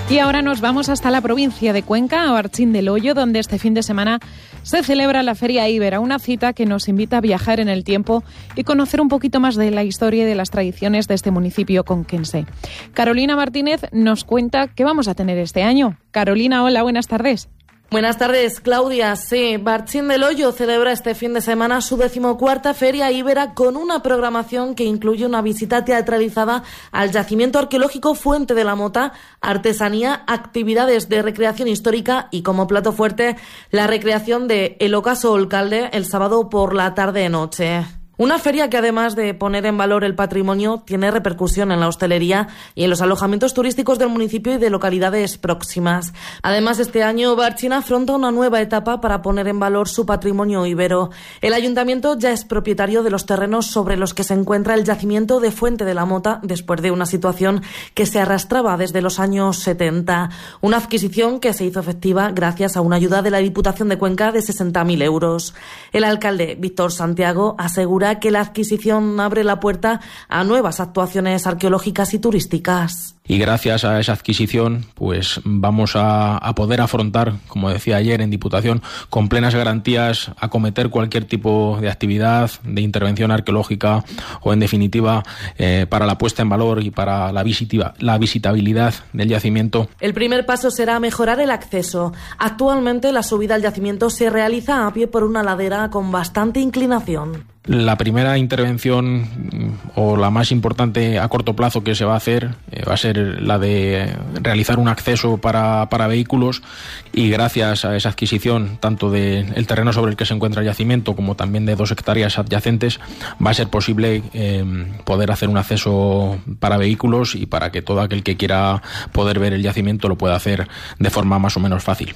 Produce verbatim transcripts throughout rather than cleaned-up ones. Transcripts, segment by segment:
Y ahora nos vamos hasta la provincia de Cuenca, a Barcín del Hoyo, donde este fin de semana se celebra la Feria Ibera, una cita que nos invita a viajar en el tiempo y conocer un poquito más de la historia y de las tradiciones de este municipio conquense. Carolina Martínez nos cuenta qué vamos a tener este año. Carolina, hola, buenas tardes. Buenas tardes, Claudia. Sí, Barcín del Hoyo celebra este fin de semana su decimocuarta Feria Ibera con una programación que incluye una visita teatralizada al yacimiento arqueológico Fuente de la Mota, artesanía, actividades de recreación histórica y como plato fuerte la recreación de El Ocaso Alcalde el sábado por la tarde-noche. Una feria que además de poner en valor el patrimonio tiene repercusión en la hostelería y en los alojamientos turísticos del municipio y de localidades próximas. Además, este año Barcín afronta una nueva etapa para poner en valor su patrimonio ibero. El ayuntamiento ya es propietario de los terrenos sobre los que se encuentra el yacimiento de Fuente de la Mota después de una situación que se arrastraba desde los años setenta. Una adquisición que se hizo efectiva gracias a una ayuda de la Diputación de Cuenca de sesenta mil euros. El alcalde Víctor Santiago asegura que la adquisición abre la puerta a nuevas actuaciones arqueológicas y turísticas. Y gracias a esa adquisición, pues vamos a, a poder afrontar, como decía ayer en Diputación, con plenas garantías acometer cualquier tipo de actividad, de intervención arqueológica o, en definitiva, eh, para la puesta en valor y para la, visitiva, la visitabilidad del yacimiento. El primer paso será mejorar el acceso. Actualmente la subida al yacimiento se realiza a pie por una ladera con bastante inclinación. La primera intervención o la más importante a corto plazo que se va a hacer eh, va a ser la de realizar un acceso para, para vehículos, y gracias a esa adquisición tanto del terreno sobre el que se encuentra el yacimiento como también de dos hectáreas adyacentes va a ser posible eh, poder hacer un acceso para vehículos y para que todo aquel que quiera poder ver el yacimiento lo pueda hacer de forma más o menos fácil.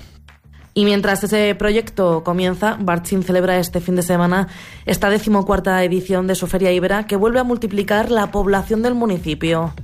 Y mientras ese proyecto comienza, Barcín celebra este fin de semana esta decimocuarta edición de su Feria Ibera, que vuelve a multiplicar la población del municipio.